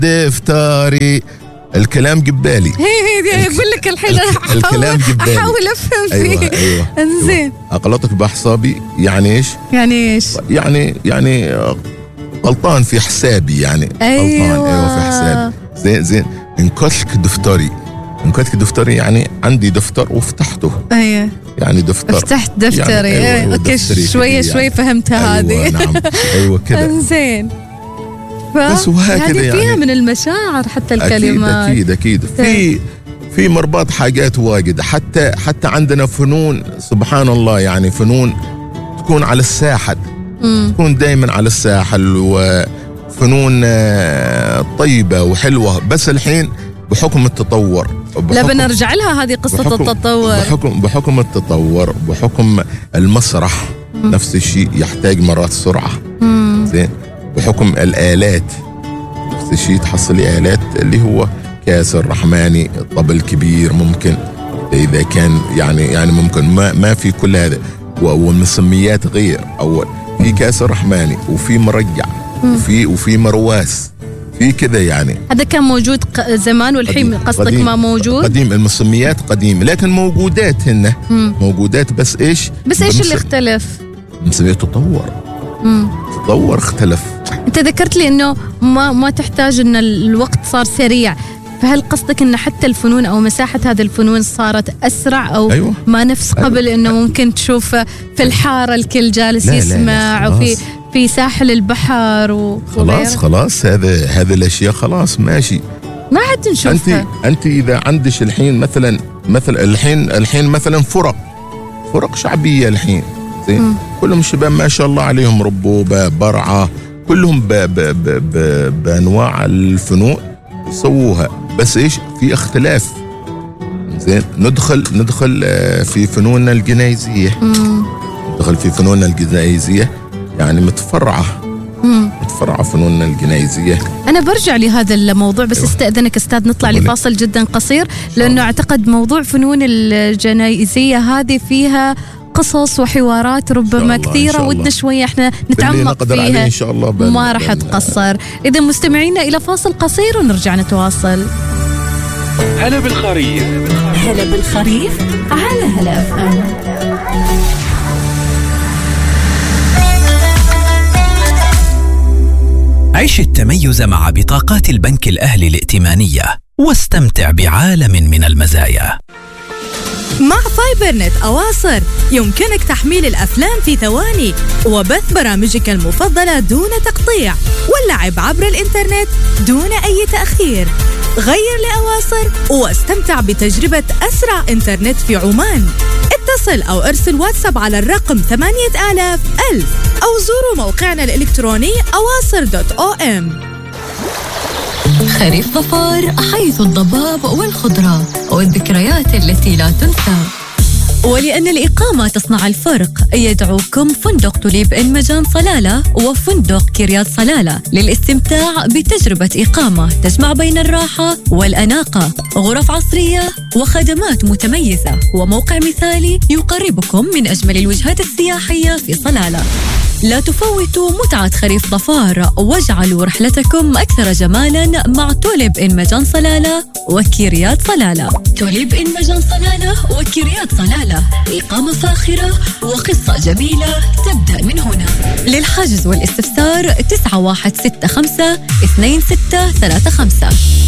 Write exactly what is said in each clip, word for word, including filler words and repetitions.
دفتري الكلام جبالي. هي هي يقول لك الحين الكلام جبالي احاول افهم فيه. ايوه ايوه انزين أيوة. اغلطك بحسابي يعني ايش؟ يعني ايش؟ يعني يعني غلطان في حسابي يعني. أيوة. غلطان ايوه في حسابي. زين زين انكشك دفتري. انكشك دفتري يعني عندي دفتر وفتحته. ايوه يعني دفتر فتحت دفتري. يعني أيوة اوكي شويه يعني. شوي فهمتها أيوة هذه. نعم ايوه كذا. انزين بس وهكذا يعني فيها يعني من المشاعر حتى الكلمات. اكيد اكيد اكيد في في مرباط حاجات واجد. حتى حتى عندنا فنون سبحان الله يعني فنون تكون على الساحل. مم. تكون دائما على الساحل وفنون طيبة وحلوة. بس الحين بحكم التطور بحكم لا بنرجع لها هذه قصة بحكم التطور. بحكم بحكم التطور بحكم المسرح. مم. نفس الشيء يحتاج مرات سرعة. زين بحكم الآلات نفس الشيء تحصلي آلات اللي هو كاس الرحماني طبل كبير ممكن إذا كان يعني يعني ممكن ما ما في كل هذا. والمسميات غير. أول في كاس الرحماني وفي مرجع وفي وفي مرواس في كذا يعني. هذا كان موجود زمان والحين قصدك قديم ما موجود؟ قديم المسميات قديمة لكن موجودات هنا. مم. موجودات بس إيش؟ بس إيش اللي اختلف؟ المسميات تطور. مم. تطور اختلف. أنت ذكرت لي إنه ما ما تحتاج إن الوقت صار سريع. فهل قصدك إن حتى الفنون أو مساحة هذه الفنون صارت أسرع أو أيوة. ما نفس قبل؟ أيوة. إنه ممكن تشوف في الحارة الكل جالس لا يسمع. لا لا وفي في ساحل البحر و... خلاص خلاص هذا هذه الأشياء خلاص ماشي ما عاد نشوفها. أنت أنت إذا عندش الحين مثلا مثلا الحين الحين مثلا فرق فرق شعبية الحين زين كلهم الشباب ما شاء الله عليهم ربوبة برعة كلهم ب ب ب ب بأنواع الفنون يسووها. بس إيش في اختلاف. زين ندخل ندخل في فنوننا الجنائزية. ندخل في فنوننا الجنائزية يعني متفرعة. مم. متفرعة فنوننا الجنائزية. أنا برجع لهذا الموضوع بس. أيوة. استأذنك أستاذ نطلع لفاصل جدا قصير لأنه أعتقد موضوع فنون الجنائزية هذه فيها قصص وحوارات ربما كثيرة ودنا شوية احنا نتعمق فيها. إن شاء الله ما راح تقصر. إذا مستمعينا إلى فاصل قصير ونرجع نتواصل. هلا بالخريف. هلا بالخريف على هلا اف ام. عيش التميز مع بطاقات البنك الأهلي الائتمانية واستمتع بعالم من المزايا. مع فايبر نت أواصر يمكنك تحميل الأفلام في ثواني وبث برامجك المفضلة دون تقطيع واللعب عبر الإنترنت دون أي تأخير. غير لأواصر واستمتع بتجربة أسرع إنترنت في عمان. اتصل أو ارسل واتساب على الرقم ثمانية آلاف ألف أو زوروا موقعنا الإلكتروني أواصر دوت أو إم. خريف ظفار حيث الضباب والخضرات والذكريات التي لا تنسى. ولأن الإقامة تصنع الفرق يدعوكم فندق توليب إن مجان صلالة وفندق كريات صلالة للاستمتاع بتجربة إقامة تجمع بين الراحة والأناقة. غرف عصرية وخدمات متميزة وموقع مثالي يقربكم من أجمل الوجهات السياحية في صلالة. لا تفوتوا متعة خريف ظفار واجعلوا رحلتكم أكثر جمالا مع توليب إن مجان صلالة وكريات صلالة. توليب إن مجان صلالة وكريات صلالة إقامة فاخرة وقصة جميلة تبدأ من هنا. للحجز والاستفسار تسعة واحد ستة خمسة اثنين ستة ثلاثة خمسة.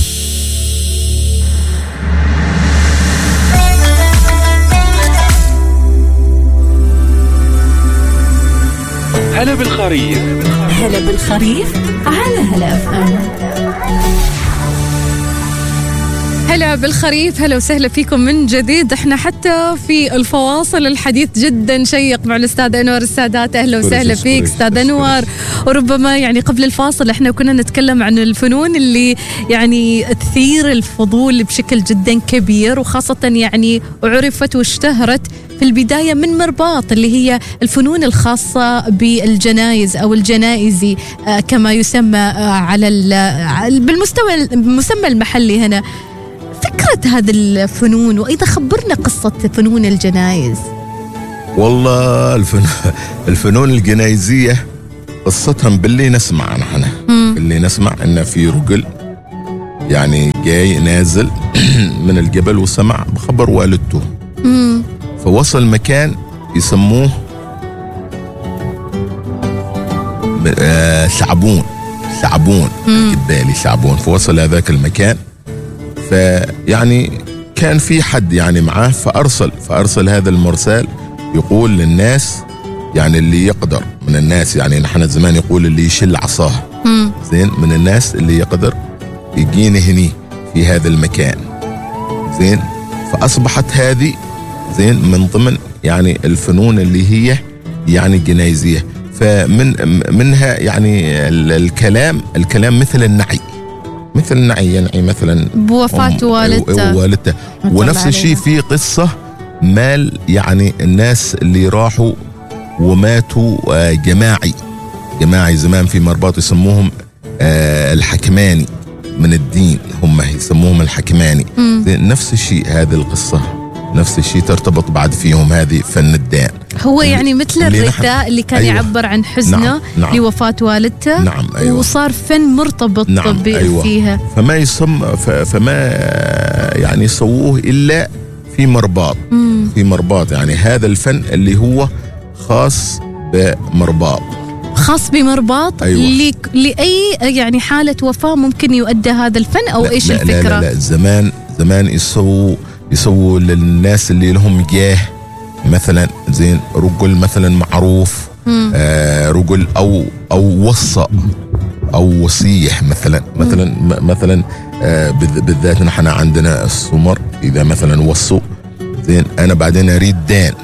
هلا بالخريف. هلا بالخريف على هلا اف ام. هلا بالخريف. هلا وسهلا فيكم من جديد. احنا حتى في الفواصل الحديث جدا شيق مع الاستاذ انور السادات. اهلا وسهلا فيك استاذ انور. وربما يعني قبل الفاصل احنا كنا نتكلم عن الفنون اللي يعني تثير الفضول بشكل جدا كبير وخاصة يعني عرفت واشتهرت في البداية من مرباط اللي هي الفنون الخاصة بالجنائز أو الجنائزي كما يسمى على بالمستوى المسمى المحلي هنا. فكرة هذه الفنون وإذا خبرنا قصة فنون الجنائز. والله الفن... الفنون الجنائزية قصتهم باللي نسمع نحن باللي نسمع إن في رجل يعني جاي نازل من الجبل وسمع بخبر والدته. مم. فوصل مكان يسموه آه شعبون شعبون الجبالي شعبون. فوصل هذاك المكان، فيعني كان في حد يعني معاه، فأرسل فأرسل هذا المرسال يقول للناس، يعني اللي يقدر من الناس، يعني نحن زمان يقول اللي يشل عصاه، زين، من الناس اللي يقدر يجيني هني في هذا المكان، زين. فأصبحت هذه زين من ضمن يعني الفنون اللي هي يعني جنايزية. فمن منها يعني الكلام الكلام مثل النعي، مثل النعي، ينعي مثلا بوفاة والدته والدته. ونفس الشيء في قصة مال يعني الناس اللي راحوا وماتوا جماعي جماعي زمان في مرباط، يسموهم الحكماني من الدين، هم يسموهم الحكماني. نفس الشيء هذه القصة، نفس الشيء ترتبط بعد فيهم هذه فن الدان. هو يعني مثل الرداء اللي كان أيوة. يعبر عن حزنه نعم. نعم. لوفاة والدته. نعم. أيوة. وصار فن مرتبط نعم. طبي أيوة. فيها. فما يسم فما يعني يسووه إلا في مرباط. مم. في مرباط، يعني هذا الفن اللي هو خاص بمرباط، خاص بمرباط. أيوة. لي... لأي يعني حالة وفاة ممكن يؤدى هذا الفن أو لا إيش لا الفكرة؟ لا, لا لا زمان زمان يسووا يسووا للناس اللي لهم جاه، مثلا زين رجل مثلا معروف، آه رجل او او وصى او وصيح مثلا مثلا م- مثلا آه بالذات نحن عندنا السمر اذا مثلا وصوا، زين انا بعدين اريد دان،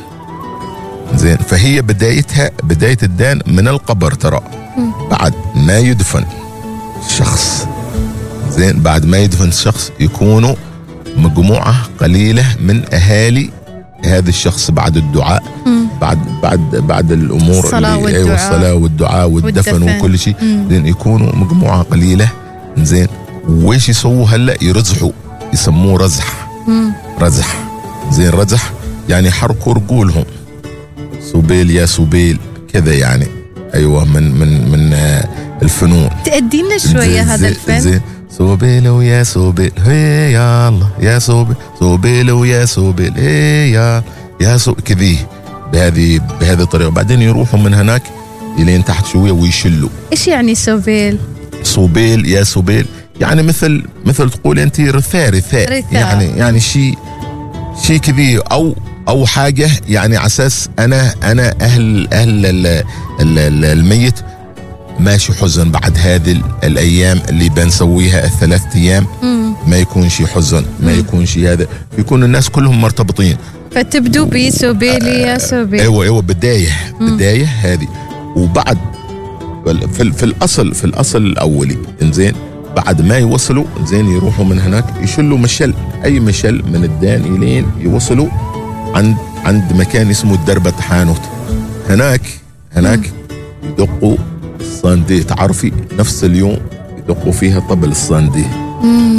زين. فهي بدايتها بدايه الدان من القبر، ترى بعد ما يدفن الشخص، زين، بعد ما يدفن الشخص يكونوا مجموعة قليلة من أهالي هذا الشخص بعد الدعاء، مم. بعد بعد بعد الأمور الصلاة اللي والدعاء, الصلاة والدعاء والدفن, والدفن وكل شيء، زين، يكونوا مجموعة قليلة، زين. وإيش يسووا هلا؟ يرزحوا، يسموه رزح. مم. رزح، زين. رزح يعني يحركوا رجولهم، سوبيل يا سوبيل كذا يعني. أيوة، من من من الفنون. تأدينا شوية هذا الفن. زين. سوبيل ويا سوبيل هي يا الله يا سوبيل، سوبيل ويا سوبيل هي يا يا سو كذي، بهذه بهذه الطريقة. بعدين يروحوا من هناك إلين تحت شوية ويشلوا. إيش يعني سوبيل؟ سوبيل يا سوبيل يعني مثل مثل تقول أنت رثاء رثاء, رثاء. يعني يعني شيء شيء كذي، أو أو حاجة يعني على أساس أنا أنا أهل أهل ال ال الميت ماشي حزن بعد هذه الأيام اللي بنسويها الثلاث أيام، مم. ما يكون شيء حزن، ما يكون شيء هذا، يكون الناس كلهم مرتبطين. فتبدو بسوبيلي يا سوبيل. أيوة أيوة بداية مم. بداية هذه. وبعد في, في الأصل في الأصل الأولي، إنزين، بعد ما يوصلوا إنزين يروحوا من هناك يشلوا مشل، أي مشل من الدان إلين يوصلوا عند عند مكان اسمه الدربة حانوت. هناك هناك مم. يدقوا الصانديه، تعرفي نفس اليوم يدقوا فيها طبل الصانديه.